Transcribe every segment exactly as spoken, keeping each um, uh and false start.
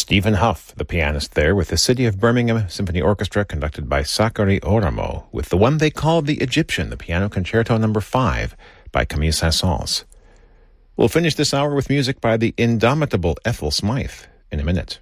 Stephen Huff, the pianist there, with the City of Birmingham Symphony Orchestra, conducted by Sakari Oramo, with the one they called the Egyptian, the Piano Concerto Number five by Camille Saint-Saëns. We'll finish this hour with music by the indomitable Ethel Smythe in a minute.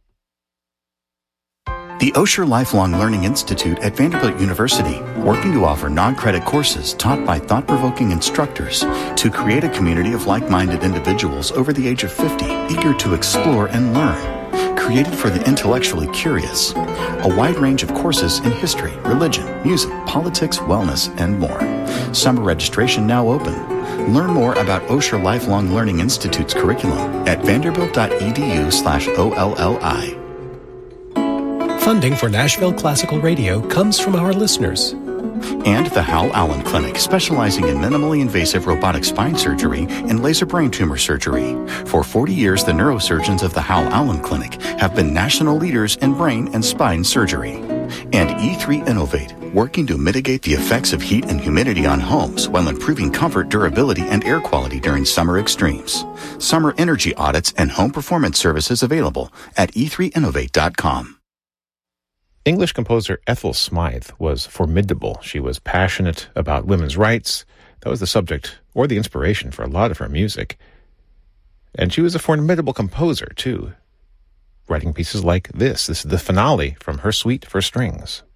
The Osher Lifelong Learning Institute at Vanderbilt University, working to offer non-credit courses taught by thought-provoking instructors to create a community of like-minded individuals over the age of fifty, eager to explore and learn. Created for the intellectually curious. A wide range of courses in history, religion, music, politics, wellness, and more. Summer registration now open. Learn more about Osher Lifelong Learning Institute's curriculum at vanderbilt.edu slash OLLI. Funding for Nashville Classical Radio comes from our listeners. And the Hal Allen Clinic, specializing in minimally invasive robotic spine surgery and laser brain tumor surgery. For forty years, the neurosurgeons of the Hal Allen Clinic have been national leaders in brain and spine surgery. And E three Innovate, working to mitigate the effects of heat and humidity on homes while improving comfort, durability, and air quality during summer extremes. Summer energy audits and home performance services available at e three innovate dot com. English composer Ethel Smythe was formidable. She was passionate about women's rights. That was the subject or the inspiration for a lot of her music. And she was a formidable composer, too, writing pieces like this. This is the finale from her suite for strings.